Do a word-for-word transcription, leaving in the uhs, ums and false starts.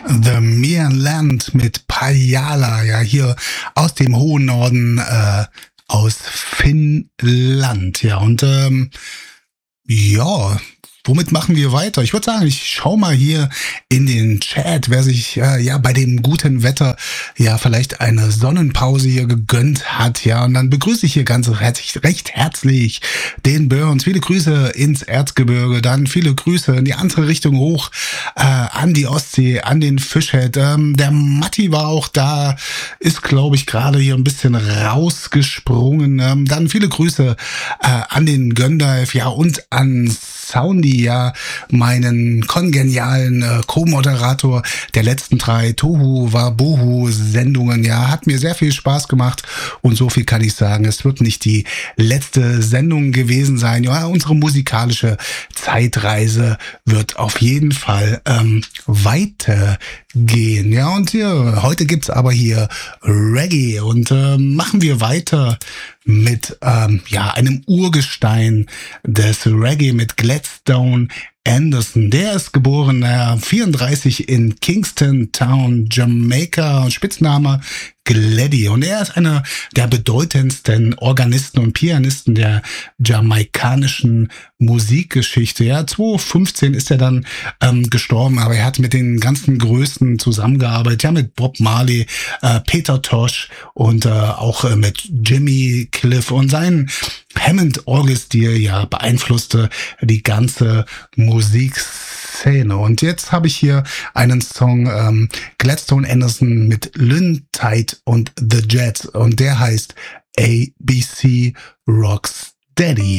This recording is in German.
The Mere Land mit Pajala, ja, hier aus dem hohen Norden, äh, aus Finnland, ja, und ähm, ja, womit machen wir weiter? Ich würde sagen, ich schau mal hier in den Chat, wer sich äh, ja bei dem guten Wetter ja vielleicht eine Sonnenpause hier gegönnt hat, ja, und dann begrüße ich hier ganz herzlich, recht herzlich den Burns. Viele Grüße ins Erzgebirge, dann viele Grüße in die andere Richtung hoch, äh, an die Ostsee, an den Fischhead. Ähm, der Matti war auch da, ist, glaube ich, gerade hier ein bisschen rausgesprungen. Ähm, dann viele Grüße äh, an den Göndive, ja, und an Soundy, ja, meinen kongenialen äh, Co-Moderator der letzten drei Tohu Wabohu Sendungen, ja, hat mir sehr viel Spaß gemacht und so viel kann ich sagen, es wird nicht die letzte Sendung gewesen sein, ja, unsere musikalische Zeitreise wird auf jeden Fall ähm, weitergehen, ja, und hier, heute gibt's aber hier Reggae und äh, machen wir weiter mit ähm, ja einem Urgestein des Reggae mit Gladstone Anderson. Der ist geboren äh, vierunddreißig in Kingston Town, Jamaika, und Spitzname Gladdy. Und er ist einer der bedeutendsten Organisten und Pianisten der jamaikanischen Musikgeschichte. Ja, zweitausendfünfzehn ist er dann ähm, gestorben, aber er hat mit den ganzen Größten zusammengearbeitet. Ja, mit Bob Marley, äh, Peter Tosh und äh, auch äh, mit Jimmy Cliff, und sein Hammond-Orgelstil, ja, beeinflusste die ganze Musikszene. Und jetzt habe ich hier einen Song, ähm, Gladstone Anderson mit Lynn Tide und The Jets, und der heißt A B C Rocks Daddy.